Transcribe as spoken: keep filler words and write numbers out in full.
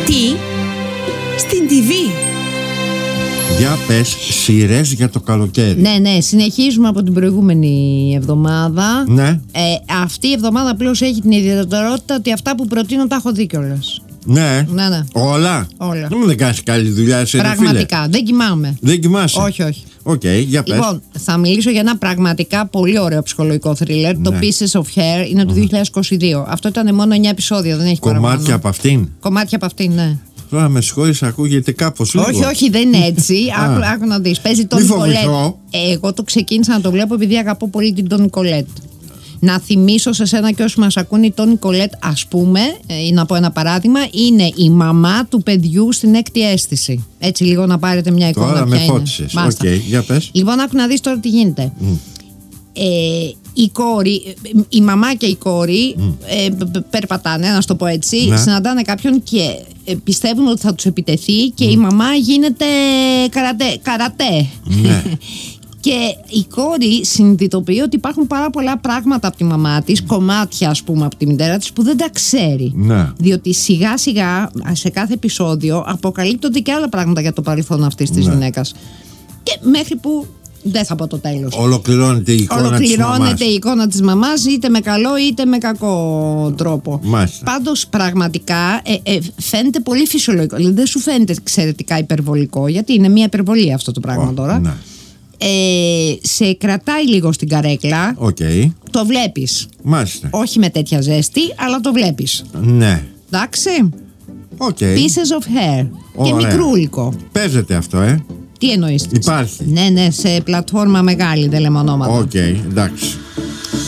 Τι? Στην τι βι. Για πες, σειρές για το καλοκαίρι. Ναι, ναι, συνεχίζουμε από την προηγούμενη εβδομάδα. Ναι. Ε, αυτή η εβδομάδα απλώς έχει την ιδιαιτερότητα ότι αυτά που προτείνω τα έχω δει κιόλας. Ναι. Ναι, ναι. Όλα. Όλα. Δεν μου δεν κάνεις καλή δουλειά, εσύ, ρε φίλε. Πραγματικά. Δεν κοιμάμαι. Δεν κοιμάσαι. Όχι, όχι. Οκ, okay, για πες. Λοιπόν, θα μιλήσω για ένα πραγματικά πολύ ωραίο ψυχολογικό θρίλερ. Ναι. Το Pieces of Hair είναι του δύο χιλιάδες είκοσι δύο. Αυτό ήταν μόνο εννιά επεισόδια, δεν έχει Κομμάτια παραπάνω. από αυτήν. Κομμάτια από αυτήν, ναι. Τώρα με συγχωρείς, ακούγεται κάπως λίγο. Όχι, όχι, δεν είναι έτσι. άκου, άκου να δεις. Παίζει τον Νικολέτ. Εγώ το ξεκίνησα να το βλέπω επειδή αγαπώ πολύ την τον Νικολέτ. Να θυμίσω σε σένα και όσοι μας ακούνε, η Τόνι Κολέτ, ας πούμε, ή να πω ένα παράδειγμα, είναι η μαμά του παιδιού στην έκτη αίσθηση. Έτσι λίγο να πάρετε μια εικόνα. Τώρα ποια με φώτισες. Οκ, okay, για πες. Λοιπόν, άκου να δεις τώρα τι γίνεται. Mm. Ε, η κόρη, η μαμά και η κόρη mm. ε, περπατάνε, να το πω έτσι, ναι. συναντάνε κάποιον και ε, πιστεύουν ότι θα τους επιτεθεί και mm. η μαμά γίνεται καρατέ. καρατέ. Ναι. Και η κόρη συνειδητοποιεί ότι υπάρχουν πάρα πολλά πράγματα από τη μαμά της, κομμάτια ας πούμε από τη μητέρα της, που δεν τα ξέρει. Ναι. Διότι σιγά σιγά σε κάθε επεισόδιο αποκαλύπτονται και άλλα πράγματα για το παρελθόν αυτής της ναι. γυναίκας. Και μέχρι που δεν θα πω το τέλος. Ολοκληρώνεται η εικόνα Ολοκληρώνεται της η εικόνα της μαμάς, είτε με καλό είτε με κακό τρόπο. Μάλιστα. Πάντως πραγματικά ε, ε, φαίνεται πολύ φυσιολογικό. Δηλαδή δεν σου φαίνεται εξαιρετικά υπερβολικό, γιατί είναι μια υπερβολή αυτό το πράγμα oh, τώρα. Ναι. Ε, σε κρατάει λίγο στην καρέκλα. Okay. Το βλέπεις. Μάλιστα. Όχι με τέτοια ζέστη, αλλά το βλέπεις. Ναι. Εντάξει. Okay. Pieces of Hair. Oh, και μικρούλικο. Παίζεται αυτό, ε. Τι εννοείς? Υπάρχει. Ναι, ναι, σε πλατφόρμα μεγάλη, δεν λέμε ονόματα. Οκ, okay, εντάξει.